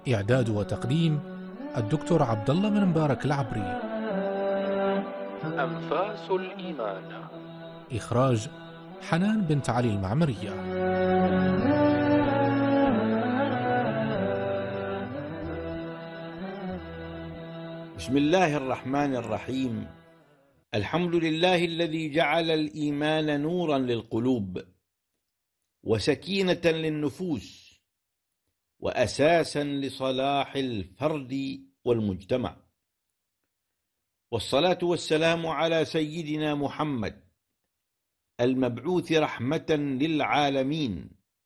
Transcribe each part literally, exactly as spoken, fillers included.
إعداد وتقديم الدكتور عبد الله بن مبارك العبري. أنفاس الإيمان. إخراج حنان بنت علي المعمرية. بسم الله الرحمن الرحيم. الحمد لله الذي جعل الإيمان نورا للقلوب وسكينة للنفوس وأساسا لصلاح الفرد والمجتمع، والصلاة والسلام على سيدنا محمد المبعوث رحمة للعالمين،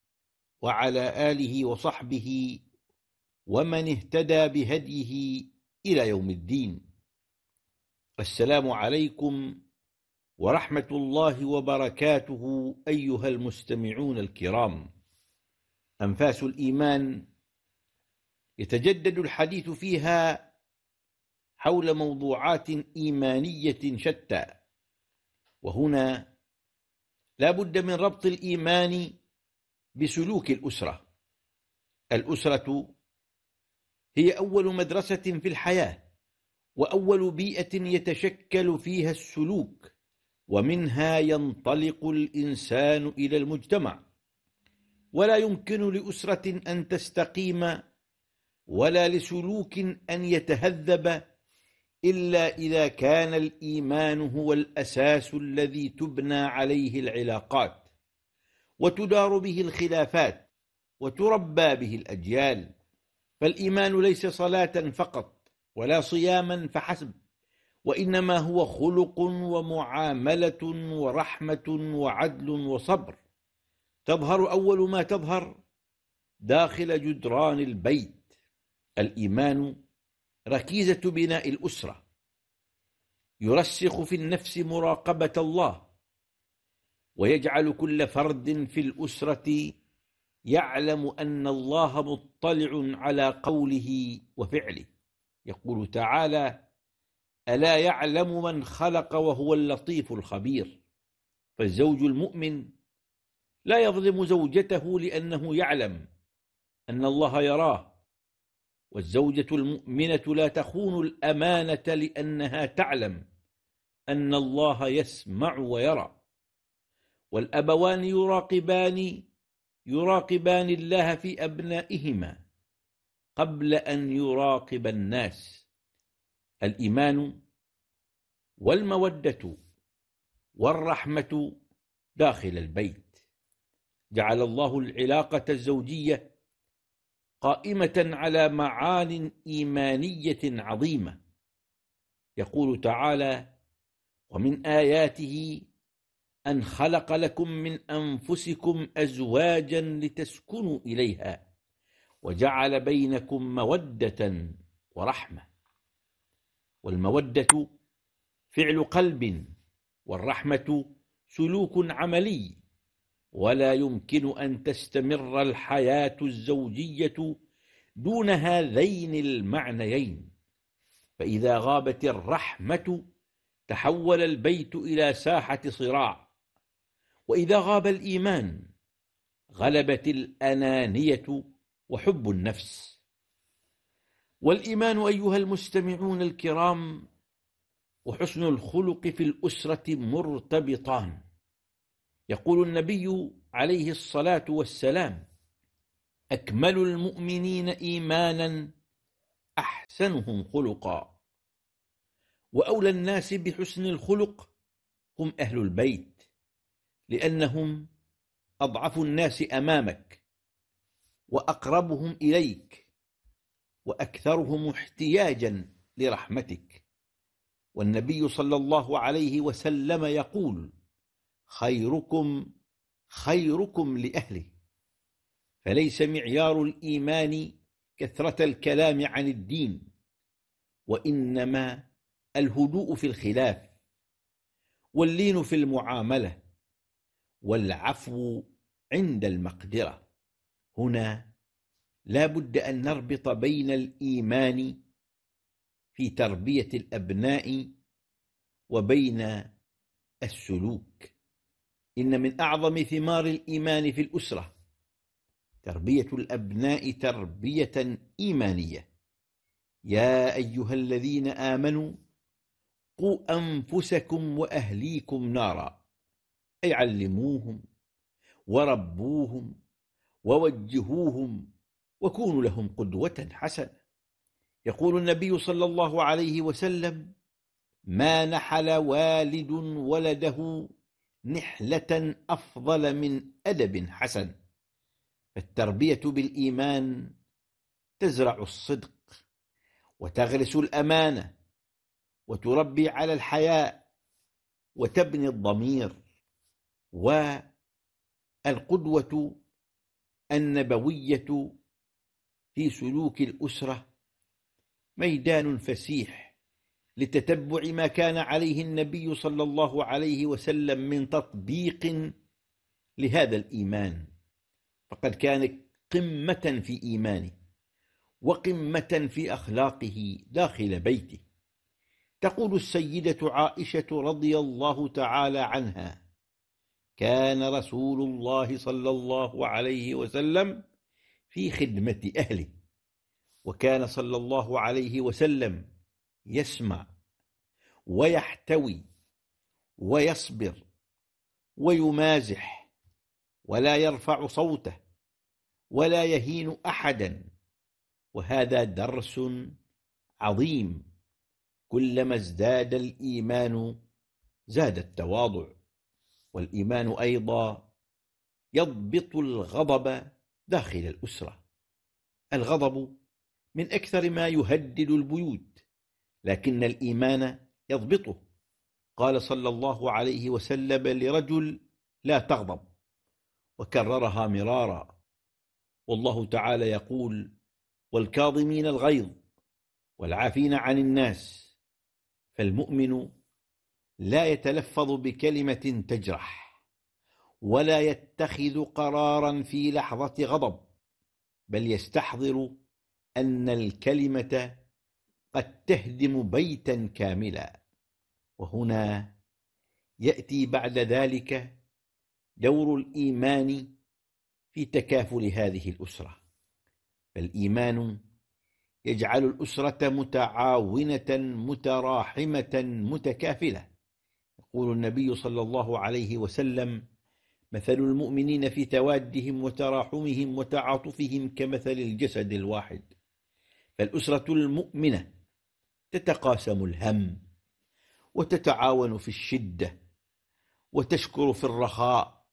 وعلى آله وصحبه ومن اهتدى بهديه إلى يوم الدين. السلام عليكم ورحمة الله وبركاته أيها المستمعون الكرام. أنفاس الإيمان يتجدد الحديث فيها حول موضوعات إيمانية شتى، وهنا لا بد من ربط الإيمان بسلوك الأسرة. الأسرة هي أول مدرسة في الحياة، وأول بيئة يتشكل فيها السلوك، ومنها ينطلق الإنسان إلى المجتمع. ولا يمكن لأسرة أن تستقيم ولا لسلوك أن يتهذب إلا إذا كان الإيمان هو الأساس الذي تبنى عليه العلاقات وتدار به الخلافات وتربى به الأجيال. فالإيمان ليس صلاة فقط ولا صياما فحسب، وإنما هو خلق ومعاملة ورحمة وعدل وصبر، تظهر أول ما تظهر داخل جدران البيت. الإيمان ركيزة بناء الأسرة، يرسخ في النفس مراقبة الله، ويجعل كل فرد في الأسرة يعلم أن الله مطلع على قوله وفعله. يقول تعالى: ألا يعلم من خلق وهو اللطيف الخبير. فالزوج المؤمن لا يظلم زوجته لأنه يعلم أن الله يراه، والزوجة المؤمنة لا تخون الأمانة لأنها تعلم أن الله يسمع ويرى. والأبوان يراقبان يراقبان الله في أبنائهما قبل أن يراقب الناس. الإيمان والمودة والرحمة داخل البيت. جعل الله العلاقة الزوجية قائمة على معان إيمانية عظيمة. يقول تعالى: ومن آياته أن خلق لكم من أنفسكم أزواجا لتسكنوا إليها وجعل بينكم مودة ورحمة. والمودة فعل قلب، والرحمة سلوك عملي، ولا يمكن أن تستمر الحياة الزوجية دون هذين المعنيين. فإذا غابت الرحمة تحول البيت إلى ساحة صراع، وإذا غاب الإيمان غلبت الأنانية وحب النفس. والإيمان أيها المستمعون الكرام وحسن الخلق في الأسرة مرتبطان. يقول النبي عليه الصلاة والسلام: أكمل المؤمنين إيمانا أحسنهم خلقا. وأولى الناس بحسن الخلق هم أهل البيت، لأنهم أضعف الناس أمامك وأقربهم إليك وأكثرهم احتياجا لرحمتك. والنبي صلى الله عليه وسلم يقول: خيركم خيركم لأهله. فليس معيار الإيمان كثرة الكلام عن الدين، وإنما الهدوء في الخلاف، واللين في المعاملة، والعفو عند المقدرة. هنا لا بد أن نربط بين الإيمان في تربية الأبناء وبين السلوك. إن من أعظم ثمار الإيمان في الأسرة تربية الأبناء تربية إيمانية. يا أيها الذين آمنوا قوا أنفسكم وأهليكم نارا، أي علموهم وربوهم ووجهوهم وكونوا لهم قدوة حسنة. يقول النبي صلى الله عليه وسلم: ما نحل والد ولده نحلة أفضل من أدب حسن. فالتربية بالإيمان تزرع الصدق وتغرس الأمانة وتربي على الحياء وتبني الضمير. والقدوة النبوية في سلوك الأسرة ميدان فسيح لتتبع ما كان عليه النبي صلى الله عليه وسلم من تطبيق لهذا الإيمان، فقد كان قمة في إيمانه وقمة في أخلاقه داخل بيته. تقول السيدة عائشة رضي الله تعالى عنها: كان رسول الله صلى الله عليه وسلم في خدمة أهله، وكان صلى الله عليه وسلم يسمع ويحتوي ويصبر ويمازح ولا يرفع صوته ولا يهين أحدا. وهذا درس عظيم. كلما ازداد الإيمان زاد التواضع. والإيمان أيضا يضبط الغضب داخل الأسرة. الغضب من أكثر ما يهدد البيوت، لكن الإيمان يضبطه. قال صلى الله عليه وسلم لرجل: لا تغضب، وكررها مرارا. والله تعالى يقول: والكاظمين الغيظ والعافين عن الناس. فالمؤمن لا يتلفظ بكلمة تجرح، ولا يتخذ قرارا في لحظة غضب، بل يستحضر أن الكلمة قد تهدم بيتا كاملا. وهنا يأتي بعد ذلك دور الإيمان في تكافل هذه الأسرة. فالإيمان يجعل الأسرة متعاونة متراحمة متكافلة. يقول النبي صلى الله عليه وسلم: مثل المؤمنين في توادهم وتراحمهم وتعاطفهم كمثل الجسد الواحد. فالأسرة المؤمنة تتقاسم الهم وتتعاون في الشدة وتشكر في الرخاء.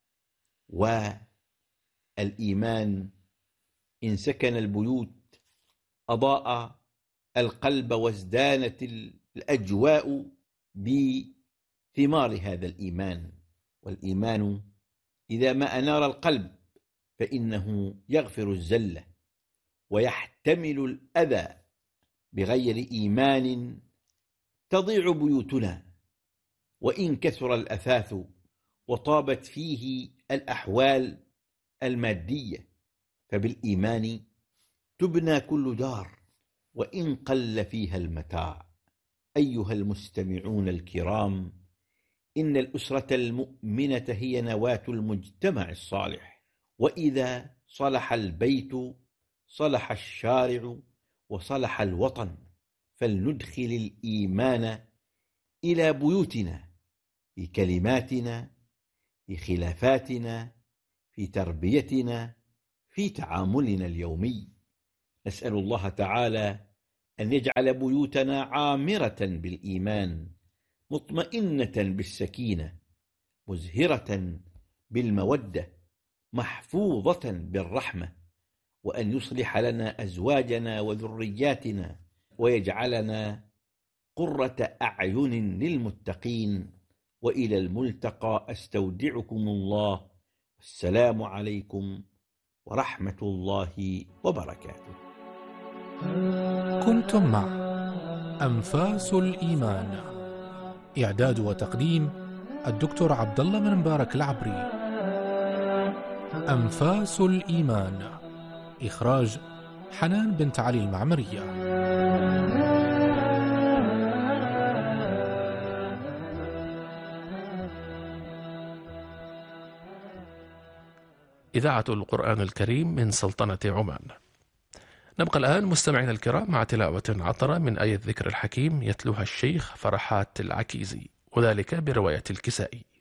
والإيمان إن سكن البيوت أضاء القلب وازدانت الأجواء بثمار هذا الإيمان. والإيمان إذا ما أنار القلب فإنه يغفر الزلة ويحتمل الأذى. بغير إيمان تضيع بيوتنا وإن كثر الأثاث وطابت فيه الأحوال المادية. فبالإيمان تبنى كل دار وإن قل فيها المتاع. أيها المستمعون الكرام، إن الأسرة المؤمنة هي نواة المجتمع الصالح، وإذا صلح البيت صلح الشارع وصلح الوطن. فلندخل الإيمان إلى بيوتنا في كلماتنا، في خلافاتنا، في تربيتنا، في تعاملنا اليومي. نسأل الله تعالى أن يجعل بيوتنا عامرة بالإيمان، مطمئنة بالسكينة، مزهرة بالمودة، محفوظة بالرحمة، وأن يصلح لنا أزواجنا وذرياتنا، ويجعلنا قرة أعين للمتقين. وإلى الملتقى، أستودعكم الله، والسلام عليكم ورحمة الله وبركاته. كنتم مع أنفاس الإيمان، إعداد وتقديم الدكتور عبد الله بن مبارك العبري. أنفاس الإيمان، إخراج حنان بنت علي المعمرية. إذاعة القرآن الكريم من سلطنة عمان. نبقى الآن مستمعين الكرام مع تلاوة عطرة من آية الذكر الحكيم يتلوها الشيخ فرحات العكيزي، وذلك برواية الكسائي.